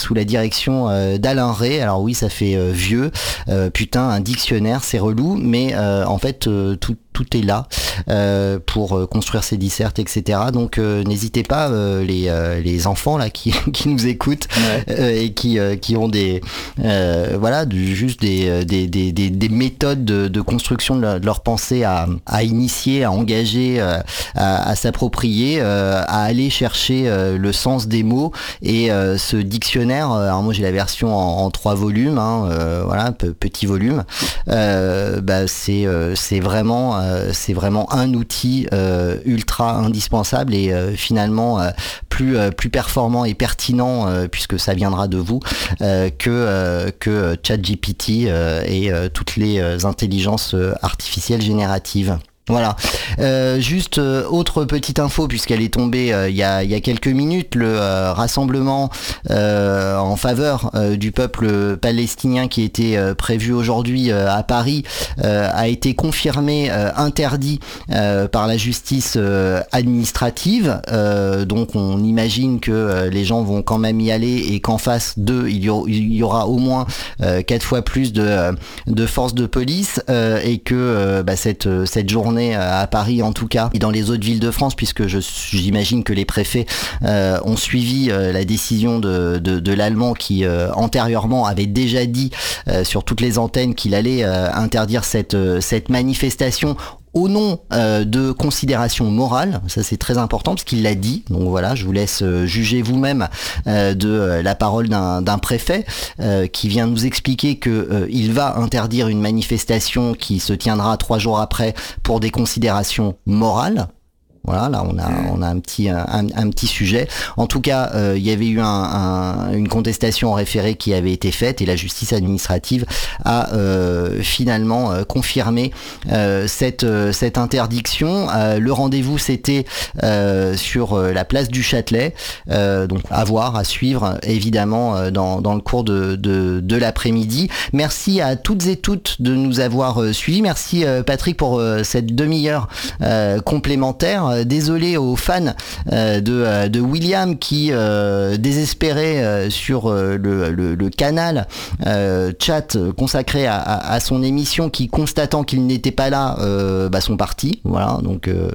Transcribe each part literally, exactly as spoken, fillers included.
sous la direction euh, d'Alain Ray. Alors oui, ça fait euh, vieux, euh, putain, un dictionnaire, c'est relou, mais euh, en fait, euh, tout tout est là euh, pour euh, construire ses dissertes, et cetera. Donc euh, n'hésitez pas, euh, les euh, les enfants là qui qui nous écoutent ouais. euh, et qui euh, qui ont des euh, voilà du, juste des, des des des des méthodes de, de construction de, leur, de leur pensée à à initier, à engager, euh, à, à s'approprier, euh, à aller chercher euh, le sens des mots et euh, ce dictionnaire. Alors moi j'ai la version en, en trois volumes, hein, euh, voilà, p- petit volume. Euh, bah c'est euh, c'est vraiment c'est vraiment un outil euh, ultra indispensable et euh, finalement euh, plus euh, plus performant et pertinent euh, puisque ça viendra de vous euh, que euh, que ChatGPT euh, et euh, toutes les euh, intelligences artificielles génératives. Voilà. Euh, juste euh, autre petite info puisqu'elle est tombée euh, il y a il y a quelques minutes, le euh, rassemblement euh, en faveur euh, du peuple palestinien qui était euh, prévu aujourd'hui euh, à Paris euh, a été confirmé euh, interdit euh, par la justice euh, administrative. Euh, donc on imagine que euh, les gens vont quand même y aller et qu'en face d'eux il y aura, il y aura au moins euh, quatre fois plus de de forces de police euh, et que euh, bah, cette cette journée à Paris en tout cas et dans les autres villes de France puisque je, j'imagine que les préfets euh, ont suivi euh, la décision de, de, de l'Allemand qui euh, antérieurement avait déjà dit euh, sur toutes les antennes qu'il allait euh, interdire cette, cette manifestation au nom euh, de considérations morales. Ça c'est très important parce qu'il l'a dit, donc voilà, je vous laisse euh, juger vous-même euh, de euh, la parole d'un, d'un préfet euh, qui vient nous expliquer que euh, il va interdire une manifestation qui se tiendra trois jours après pour des considérations morales. Voilà, là on a on a un petit un, un petit sujet. En tout cas, euh, il y avait eu un, un, une contestation en référé qui avait été faite et la justice administrative a euh, finalement euh, confirmé euh, cette euh, cette interdiction. Euh, le rendez-vous c'était euh, sur euh, la place du Châtelet, euh, donc à voir, à suivre évidemment euh, dans dans le cours de de de l'après-midi. Merci à toutes et toutes de nous avoir euh, suivis. Merci euh, Patrick pour euh, cette demi-heure euh, complémentaire. Désolé aux fans euh, de, euh, de William qui euh, désespéraient euh, sur euh, le, le, le canal euh, chat consacré à, à, à son émission, qui constatant qu'il n'était pas là euh, bah, sont partis. Voilà, donc euh,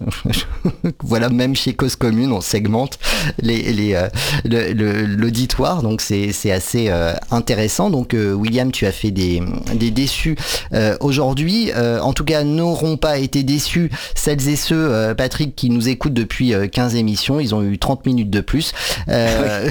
voilà, même chez Cause Commune on segmente les, les, euh, le, le, l'auditoire, donc c'est, c'est assez euh, intéressant. Donc euh, William, tu as fait des, des déçus euh, aujourd'hui, euh, en tout cas n'auront pas été déçus celles et ceux, euh, Patrick, qui nous écoutent depuis quinze émissions, ils ont eu trente minutes de plus. Euh,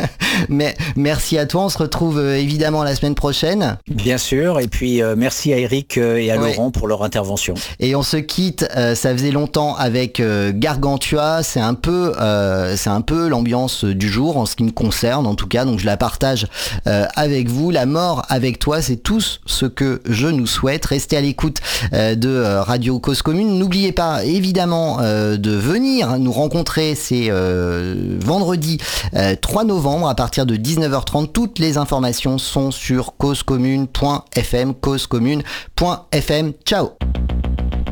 mais merci à toi, on se retrouve évidemment la semaine prochaine. Bien sûr, et puis euh, merci à Eric et à ouais. Laurent pour leur intervention. Et on se quitte, euh, ça faisait longtemps avec euh, Gargantua, c'est un peu euh, c'est un peu l'ambiance du jour en ce qui me concerne en tout cas, donc je la partage euh, avec vous. La mort avec toi, c'est tout ce que je nous souhaite. Restez à l'écoute euh, de euh, Radio Cause Commune. N'oubliez pas évidemment euh, de venir nous rencontrer, c'est euh, vendredi euh, trois novembre à partir de dix-neuf heures trente. Toutes les informations sont sur cause commune point f m, cause commune point f m. Ciao.